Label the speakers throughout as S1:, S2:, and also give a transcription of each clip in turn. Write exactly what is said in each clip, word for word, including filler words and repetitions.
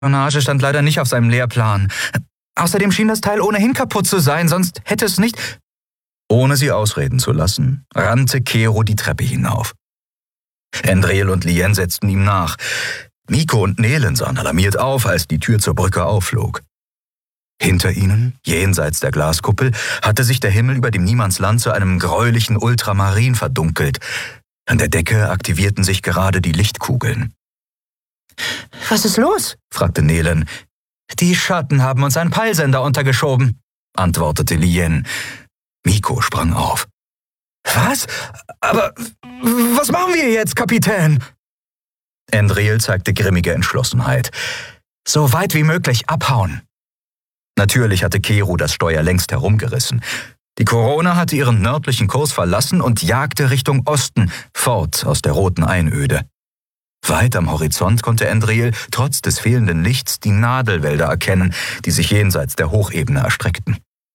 S1: Spionage stand leider nicht auf seinem Lehrplan. Außerdem schien das Teil ohnehin kaputt zu sein, sonst hätte es nicht... Ohne sie ausreden zu lassen, rannte Kero die Treppe hinauf. Andriel und Lien setzten ihm nach. Miko und Nelen sahen alarmiert auf, als die Tür zur Brücke aufflog. Hinter ihnen, jenseits der Glaskuppel, hatte sich der Himmel über dem Niemandsland zu einem gräulichen Ultramarin verdunkelt. An der Decke aktivierten sich gerade die Lichtkugeln. »Was ist los?« fragte Nelen. »Die Schatten haben uns einen Peilsender untergeschoben«, antwortete Lien. Miko sprang auf. »Was? Aber was machen wir jetzt, Kapitän?« Andriel zeigte grimmige Entschlossenheit. »So weit wie möglich abhauen.« Natürlich hatte Kero das Steuer längst herumgerissen. Die Corona hatte ihren nördlichen Kurs verlassen und jagte Richtung Osten, fort aus der roten Einöde. Weit am Horizont konnte Andriel trotz des fehlenden Lichts die Nadelwälder erkennen, die sich jenseits der Hochebene erstreckten.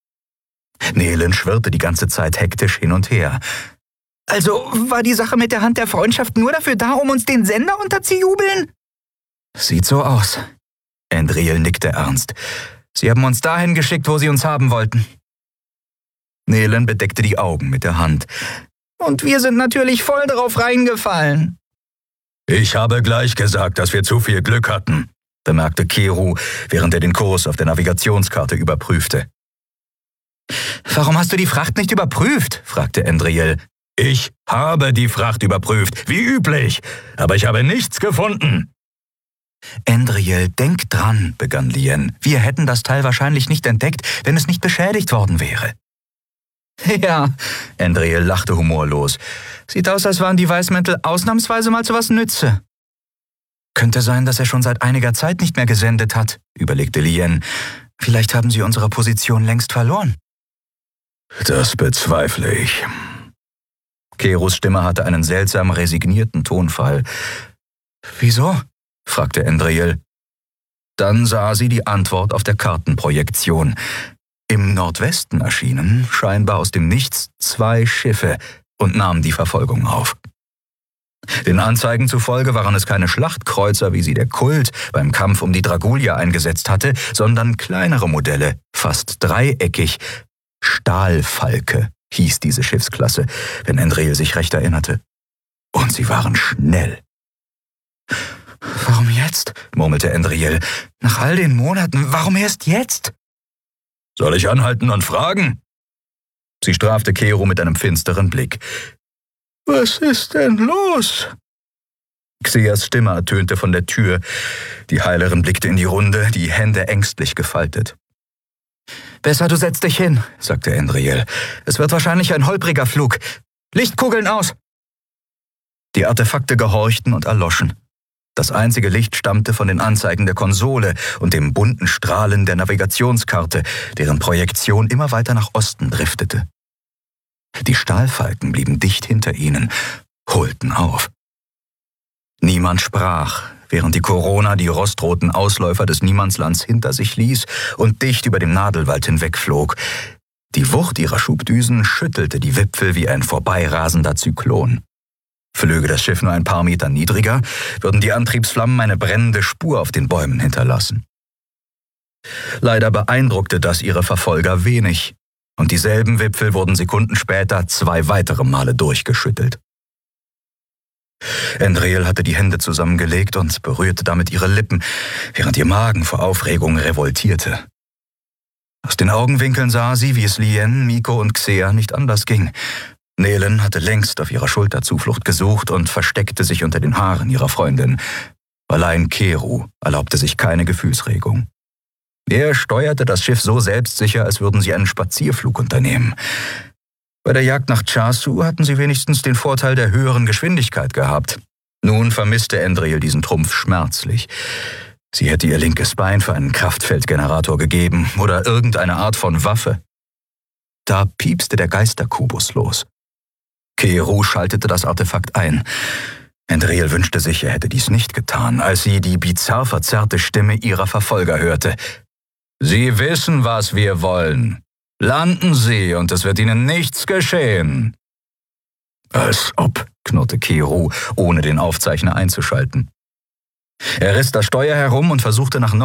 S1: Nelen schwirrte die ganze Zeit hektisch hin und her. »Also war die Sache mit der Hand der Freundschaft nur dafür da, um uns den Sender unterzujubeln?« »Sieht so aus.« Andriel nickte ernst. »Sie haben uns dahin geschickt, wo sie uns haben wollten.« Nelen bedeckte die Augen mit der Hand. »Und wir sind natürlich voll drauf reingefallen.« »Ich habe gleich gesagt, dass wir zu viel Glück hatten«, bemerkte Kero, während er den Kurs auf der Navigationskarte überprüfte. »Warum hast du die Fracht nicht überprüft?« fragte Andriel. »Ich habe die Fracht überprüft, wie üblich, aber ich habe nichts gefunden.« »Andriel, denk dran«, begann Lien. »Wir hätten das Teil wahrscheinlich nicht entdeckt, wenn es nicht beschädigt worden wäre.« »Ja«, Andriel lachte humorlos. »Sieht aus, als waren die Weißmäntel ausnahmsweise mal zu was Nütze.« »Könnte sein, dass er schon seit einiger Zeit nicht mehr gesendet hat«, überlegte Lien. »Vielleicht haben sie unsere Position längst verloren.« »Das bezweifle ich.« Keros Stimme hatte einen seltsam resignierten Tonfall. »Wieso?« fragte Andriel. Dann sah sie die Antwort auf der Kartenprojektion. Im Nordwesten erschienen, scheinbar aus dem Nichts, zwei Schiffe und nahmen die Verfolgung auf. Den Anzeigen zufolge waren es keine Schlachtkreuzer, wie sie der Kult beim Kampf um die Dragulia eingesetzt hatte, sondern kleinere Modelle, fast dreieckig. Stahlfalke hieß diese Schiffsklasse, wenn Andriel sich recht erinnerte. Und sie waren schnell. »Warum jetzt?« murmelte Andriel. »Nach all den Monaten, warum erst jetzt?« »Soll ich anhalten und fragen?« Sie strafte Kero mit einem finsteren Blick. »Was ist denn los?« Xeas Stimme ertönte von der Tür. Die Heilerin blickte in die Runde, die Hände ängstlich gefaltet. »Besser, du setzt dich hin«, sagte Andriel. »Es wird wahrscheinlich ein holpriger Flug. Lichtkugeln aus!« Die Artefakte gehorchten und erloschen. Das einzige Licht stammte von den Anzeigen der Konsole und dem bunten Strahlen der Navigationskarte, deren Projektion immer weiter nach Osten driftete. Die Stahlfalken blieben dicht hinter ihnen, holten auf. Niemand sprach, während die Corona die rostroten Ausläufer des Niemandslands hinter sich ließ und dicht über dem Nadelwald hinwegflog. Die Wucht ihrer Schubdüsen schüttelte die Wipfel wie ein vorbeirasender Zyklon. Flöge das Schiff nur ein paar Meter niedriger, würden die Antriebsflammen eine brennende Spur auf den Bäumen hinterlassen. Leider beeindruckte das ihre Verfolger wenig, und dieselben Wipfel wurden Sekunden später zwei weitere Male durchgeschüttelt. Andriel hatte die Hände zusammengelegt und berührte damit ihre Lippen, während ihr Magen vor Aufregung revoltierte. Aus den Augenwinkeln sah sie, wie es Lien, Miko und Xea nicht anders ging. Nelen hatte längst auf ihrer Schulter Zuflucht gesucht und versteckte sich unter den Haaren ihrer Freundin. Allein Kero erlaubte sich keine Gefühlsregung. Er steuerte das Schiff so selbstsicher, als würden sie einen Spazierflug unternehmen. Bei der Jagd nach Chasu hatten sie wenigstens den Vorteil der höheren Geschwindigkeit gehabt. Nun vermisste Andriel diesen Trumpf schmerzlich. Sie hätte ihr linkes Bein für einen Kraftfeldgenerator gegeben oder irgendeine Art von Waffe. Da piepste der Geisterkubus los. Kero schaltete das Artefakt ein. Andriel wünschte sich, er hätte dies nicht getan, als sie die bizarr verzerrte Stimme ihrer Verfolger hörte. »Sie wissen, was wir wollen. Landen Sie, und es wird Ihnen nichts geschehen.« »Als ob«, knurrte Kero, ohne den Aufzeichner einzuschalten. Er riss das Steuer herum und versuchte nach